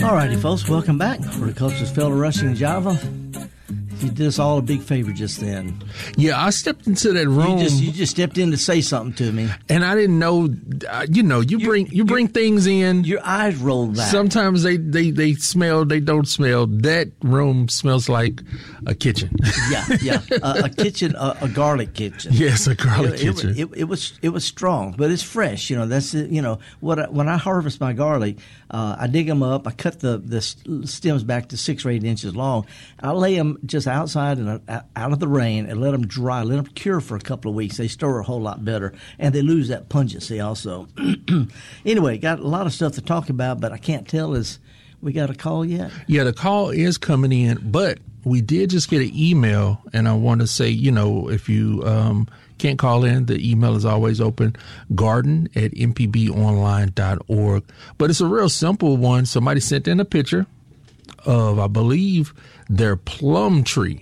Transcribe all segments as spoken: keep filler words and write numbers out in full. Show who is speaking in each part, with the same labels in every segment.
Speaker 1: All righty, folks, welcome back. Horticulturist Fellow Rushing Java. You did us all a big favor just then.
Speaker 2: Yeah, I stepped into that room.
Speaker 1: You just, you just stepped in to say something to me,
Speaker 2: and I didn't know. Uh, you know, you, you bring you bring things in.
Speaker 1: Your eyes rolled back.
Speaker 2: Sometimes they, they, they smell. They don't smell. That room smells like a kitchen.
Speaker 1: yeah, yeah, uh, a kitchen, uh, a garlic kitchen.
Speaker 2: Yes, a garlic
Speaker 1: it,
Speaker 2: kitchen.
Speaker 1: It, it, it was it was strong, but it's fresh. You know, that's it, you know what. I, when I harvest my garlic, uh, I dig them up. I cut the the stems back to six or eight inches long. I lay them just outside and out of the rain and let them dry, let them cure for a couple of weeks. They store a whole lot better, and they lose that pungency also. Anyway, got a lot of stuff to talk about, but I can't tell is we got a call yet?
Speaker 2: Yeah, the call is coming in, but we did just get an email, and I want to say, you know, if you um, can't call in, the email is always open, garden at m p b online dot org. But it's a real simple one. Somebody sent in a picture of, I believe, their plum tree.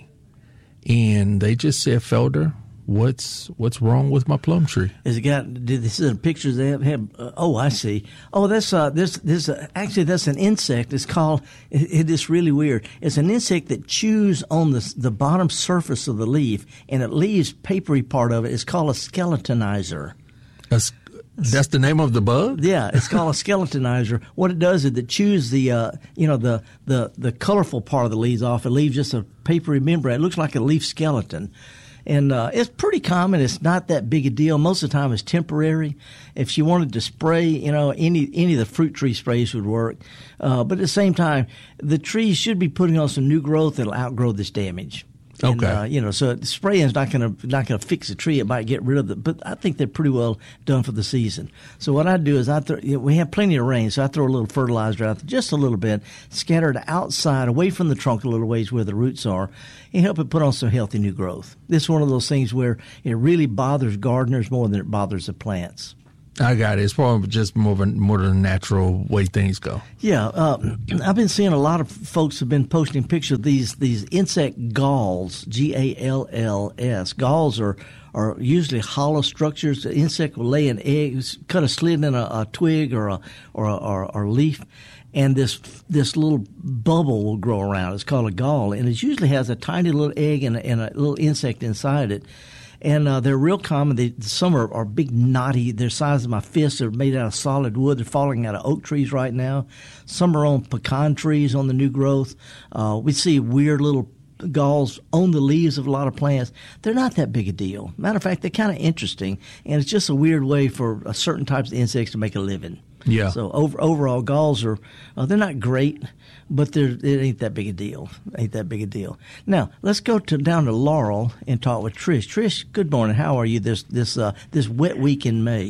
Speaker 2: And they just said, Felder, what's what's wrong with my plum tree?
Speaker 1: Is it got? Did this is the pictures they have? have uh, oh, I see. Oh, that's uh, this this uh, actually that's an insect. It's called. It, it is really weird. It's an insect that chews on the the bottom surface of the leaf, and it leaves papery part of it. It's called a skeletonizer.
Speaker 2: A, that's the name of the bug?
Speaker 1: Yeah, it's called a skeletonizer. What it does is it chews the, uh, you know, the, the, the colorful part of the leaves off. It leaves just a papery membrane. It looks like a leaf skeleton. And uh, it's pretty common. It's not that big a deal. Most of the time it's temporary. If she wanted to spray, you know, any any of the fruit tree sprays would work. Uh, but at the same time, the trees should be putting on some new growth that'll outgrow this damage. And,
Speaker 2: okay.
Speaker 1: Uh, you know, so spraying is not going to not going to fix the tree. It might get rid of it, but I think they're pretty well done for the season. So what I do is I throw, you know, we have plenty of rain, so I throw a little fertilizer out there, just a little bit, scattered outside, away from the trunk a little ways where the roots are, and help it put on some healthy new growth. This is one of those things where it really bothers gardeners more than it bothers the plants.
Speaker 2: I got it. It's probably just more of a more than a natural way things go.
Speaker 1: Yeah, uh, I've been seeing a lot of folks have been posting pictures of these these insect galls, G A L L S. Galls are are usually hollow structures. The insect will lay an egg, cut a slit in a, a twig or a or a, or, or leaf, and this this little bubble will grow around. It's called a gall, and it usually has a tiny little egg and a, and a little insect inside it. And uh, they're real common. They, some are, are big, knotty. They're the size of my fist. They're made out of solid wood. They're falling out of oak trees right now. Some are on pecan trees on the new growth. Uh, we see weird little galls on the leaves of a lot of plants. They're not that big a deal. Matter of fact, they're kind of interesting, and it's just a weird way for uh, certain types of insects to make a living.
Speaker 2: Yeah.
Speaker 1: So over, overall, galls are uh, they're not great, but they're it ain't that big a deal. Ain't that big a deal. Now let's go to down to Laurel and talk with Trish. Trish, good morning. How are you this this uh, this wet week in May?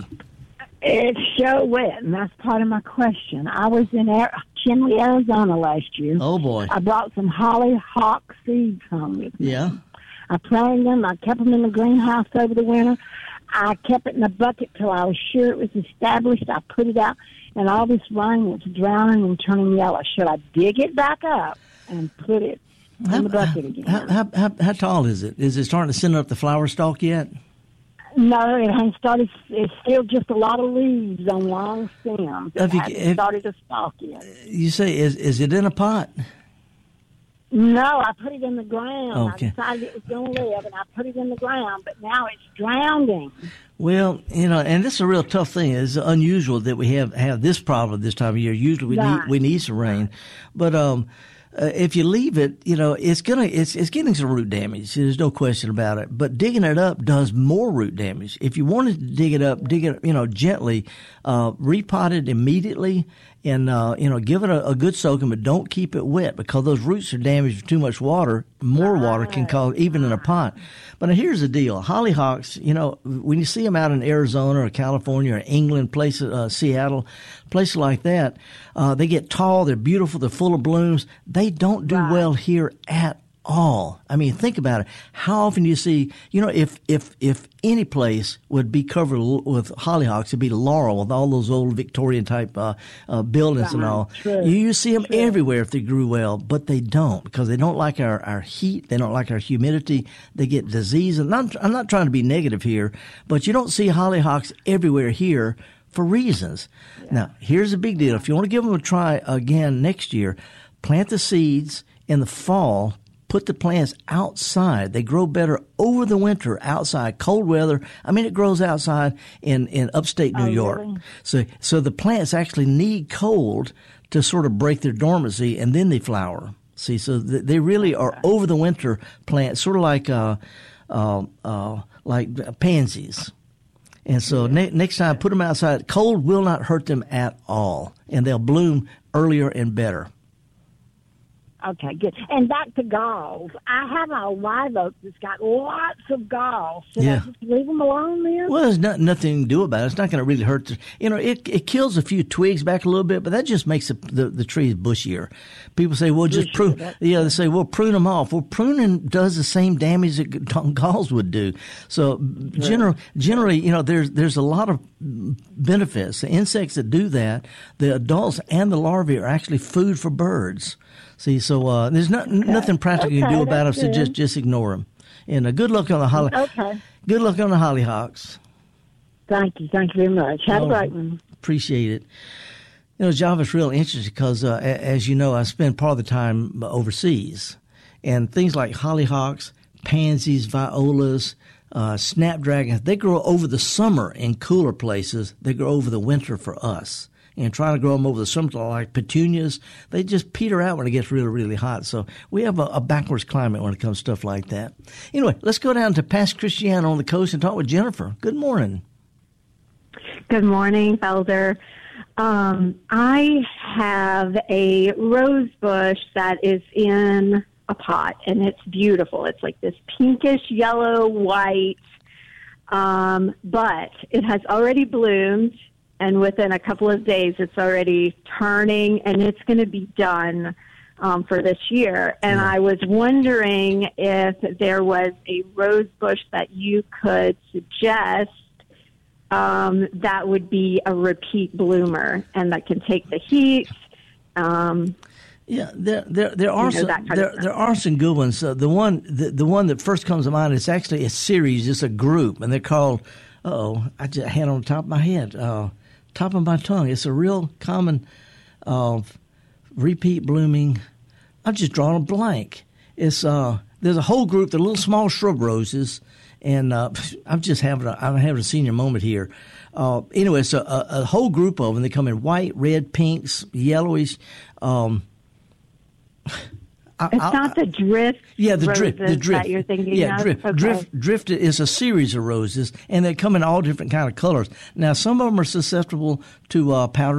Speaker 3: It's so wet, and that's part of my question. I was in Ar- Chinley, Arizona last year.
Speaker 1: Oh boy!
Speaker 3: I brought some hollyhock seeds home with me.
Speaker 1: Yeah.
Speaker 3: I planted them. I kept them in the greenhouse over the winter. I kept it in a bucket till I was sure it was established. I put it out, and all this rain was drowning and turning yellow. Should I dig it back up and put it in
Speaker 1: how,
Speaker 3: the bucket again?
Speaker 1: How, how, how, how tall is it? Is it starting to send up the flower stalk yet?
Speaker 3: No, it hasn't started. It's still just a lot of leaves on long stems. It
Speaker 1: Have you-
Speaker 3: hasn't
Speaker 1: have-
Speaker 3: started to stalk yet.
Speaker 1: You say is is it in a pot?
Speaker 3: No, I put it in the ground.
Speaker 1: Okay.
Speaker 3: I decided it was going to live, and I put it in the ground, but now it's drowning.
Speaker 1: Well, you know, and this is a real tough thing. It's unusual that we have, have this problem this time of year. Usually we
Speaker 3: Right.
Speaker 1: need we need some rain, but um, uh, if you leave it, you know, it's gonna it's it's getting some root damage. There's no question about it. But digging it up does more root damage. If you wanted to dig it up, dig it, you know, gently, uh, repot it immediately. And, uh, you know, give it a, a good soaking, but don't keep it wet because those roots are damaged with too much water. More water can cause, even in a pot. But here's the deal. Hollyhocks, you know, when you see them out in Arizona or California or England, places, uh, Seattle, places like that, uh, they get tall, they're beautiful, they're full of blooms. They don't do
Speaker 3: Right.
Speaker 1: well here at all. I mean, think about it. How often do you see, you know, if if if any place would be covered with hollyhocks, it'd be Laurel with all those old Victorian type uh, uh, buildings and all.
Speaker 3: True.
Speaker 1: You, you see them
Speaker 3: True.
Speaker 1: everywhere if they grew well, but they don't because they don't like our, our heat. They don't like our humidity. They get disease. And I'm, I'm not trying to be negative here, but you don't see hollyhocks everywhere here for reasons. Yeah. Now, here's a big deal. If you want to give them a try again next year, plant the seeds in the fall. Put the plants outside. They grow better over the winter outside, cold weather. I mean, it grows outside in, in upstate New oh, York. Really? So, so the plants actually need cold to sort of break their dormancy, and then they flower. See, so th- they really are over the winter plants, sort of like, uh, uh, uh, like pansies. And so yeah. ne- next time, put them outside. Cold will not hurt them at all, and they'll bloom earlier and better.
Speaker 3: Okay, good. And back to galls. I have a live oak that's got lots of galls. Should yeah. I just leave them alone then?
Speaker 1: Well, there's not, nothing to do about it. It's not going to really hurt. The, you know, it it kills a few twigs back a little bit, but that just makes the the, the trees bushier. People say, well, just prune. Yeah, they say, well, prune them off. Well, pruning does the same damage that galls would do. So, right. general, generally, you know, there's there's a lot of benefits. The insects that do that, the adults and the larvae are actually food for birds. See, so uh, there's not, okay. nothing practical you
Speaker 3: okay,
Speaker 1: can do about them, so
Speaker 3: good.
Speaker 1: just just ignore them. And uh, good luck on the holly.
Speaker 3: Okay.
Speaker 1: Good luck on the hollyhocks.
Speaker 3: Thank you. Thank you very much. Have oh, a great one.
Speaker 1: Appreciate it. You know, Java's real interesting because, uh, as you know, I spend part of the time overseas. And things like hollyhocks, pansies, violas, uh, snapdragons, they grow over the summer in cooler places. They grow over the winter for us. And trying to grow them over the summer, like petunias, they just peter out when it gets really, really hot. So we have a, a backwards climate when it comes to stuff like that. Anyway, let's go down to Pass Christiana on the coast and talk with Jennifer. Good morning.
Speaker 4: Good morning, Felder. Um, I have a rose bush that is in a pot, and it's beautiful. It's like this pinkish yellow white, um, but it has already bloomed. And within a couple of days, it's already turning, and it's going to be done um, for this year. And I was wondering if there was a rose bush that you could suggest um, that would be a repeat bloomer and that can take the heat. Um,
Speaker 1: yeah, there there there are you know, some there there are some good ones. Uh, the one the, the one that first comes to mind is actually a series. It's a group, and they're called. Uh-oh, I just had on the top of my head. Uh, top of my tongue. It's a real common uh, repeat blooming. I've just drawn a blank. It's uh, there's a whole group. They're little small shrub roses, and uh, I'm just having a, I'm having a senior moment here. Uh, anyway, it's a, a, a whole group of them. They come in white, red, pinks, yellowish. Um,
Speaker 4: I, it's I, not the drift.
Speaker 1: Yeah, the drift. The drift
Speaker 4: that you're thinking
Speaker 1: yeah,
Speaker 4: of?
Speaker 1: drift.
Speaker 4: Okay.
Speaker 1: Drift. Drift is a series of roses, and they come in all different kind of colors. Now, some of them are susceptible to uh, powdery